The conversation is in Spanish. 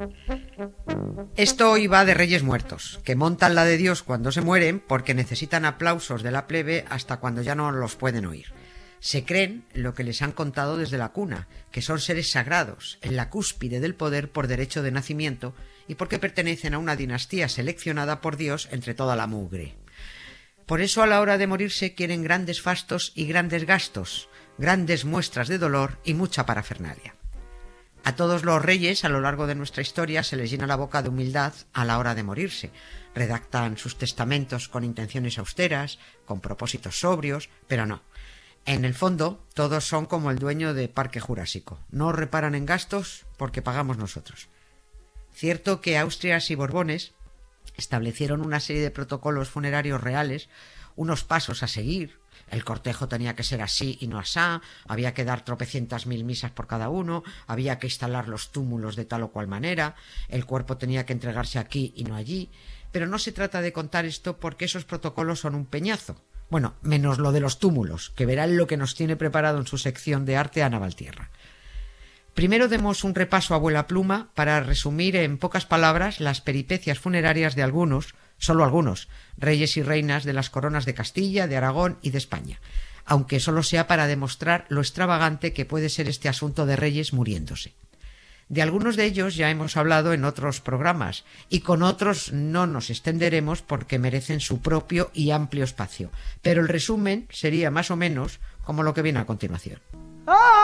Esto iba de Reyes Muertos, que montan la de Dios cuando se mueren porque necesitan aplausos de la plebe hasta cuando ya no los pueden oír. Se creen lo que les han contado desde la cuna, que son seres sagrados, en la cúspide del poder por derecho de nacimiento y porque pertenecen a una dinastía seleccionada por Dios entre toda la mugre. Por eso a la hora de morirse quieren grandes fastos y grandes gastos, grandes muestras de dolor y mucha parafernalia. A todos los reyes a lo largo de nuestra historia se les llena la boca de humildad a la hora de morirse. Redactan sus testamentos con intenciones austeras, con propósitos sobrios, pero no. En el fondo, todos son como el dueño de Parque Jurásico. No reparan en gastos porque pagamos nosotros. Cierto que Austrias y Borbones establecieron una serie de protocolos funerarios reales, unos pasos a seguir. El cortejo tenía que ser así y no asá, había que dar tropecientas mil misas por cada uno, había que instalar los túmulos de tal o cual manera, el cuerpo tenía que entregarse aquí y no allí, pero no se trata de contar esto porque esos protocolos son un peñazo. Bueno, menos lo de los túmulos, que verán lo que nos tiene preparado en su sección de arte Ana Valtierra. Primero demos un repaso a vuela pluma para resumir en pocas palabras las peripecias funerarias de algunos, solo algunos, reyes y reinas de las coronas de Castilla, de Aragón y de España, aunque solo sea para demostrar lo extravagante que puede ser este asunto de reyes muriéndose. De algunos de ellos ya hemos hablado en otros programas y con otros no nos extenderemos porque merecen su propio y amplio espacio, pero el resumen sería más o menos como lo que viene a continuación.